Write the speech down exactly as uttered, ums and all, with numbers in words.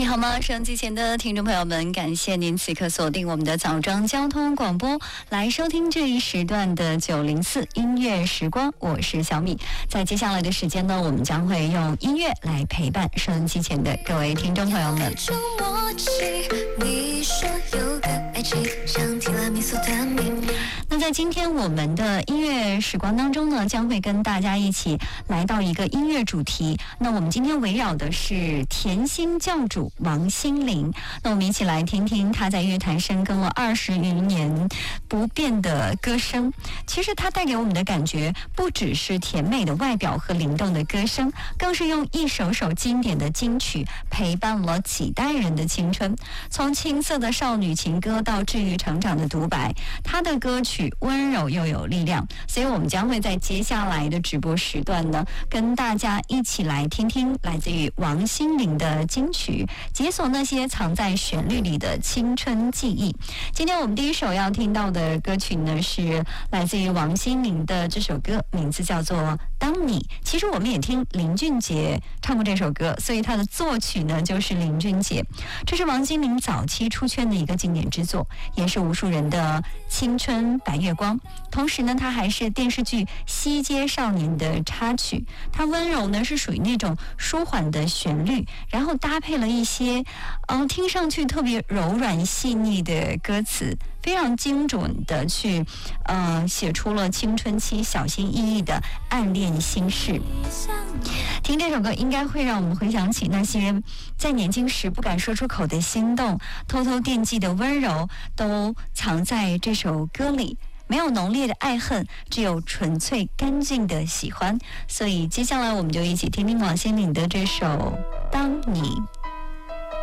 好吗？收音机前的听众朋友们，感谢您此刻锁定我们的早装交通广播，来收听这一时段的九零四音乐时光。我是小米，在接下来的时间呢，我们将会用音乐来陪伴收音机前的各位听众朋友们。那在今天我们的音乐时光当中呢，将会跟大家一起来到一个音乐主题。那我们今天围绕的是甜心教主王心凌。那我们一起来听听她在乐坛深耕了二十余年不变的歌声。其实她带给我们的感觉不只是甜美的外表和灵动的歌声，更是用一首首经典的金曲陪伴了几代人的青春。从青涩的少女情歌到治愈成长的独白，她的歌曲温柔又有力量。所以我们将会在接下来的直播时段呢，跟大家一起来听听来自于王心凌的金曲，解锁那些藏在旋律里的青春记忆。今天我们第一首要听到的歌曲呢，是来自于王心凌的这首歌，名字叫做《当你》。其实我们也听林俊杰唱过这首歌，所以他的作曲呢就是林俊杰。这是王心凌早期出圈的一个经典之作，也是无数人的青春白月光。同时呢，它还是电视剧《西街少年》的插曲。它温柔呢是属于那种舒缓的旋律，然后搭配了一些嗯听上去特别柔软细腻的歌词，非常精准的去呃写出了青春期小心翼翼的暗恋心事。听这首歌应该会让我们回想起那些在年轻时不敢说出口的心动，偷偷惦记的温柔，都藏在这首歌里。没有浓烈的爱恨，只有纯粹干净的喜欢。所以接下来我们就一起听听王心凌的这首《当你》。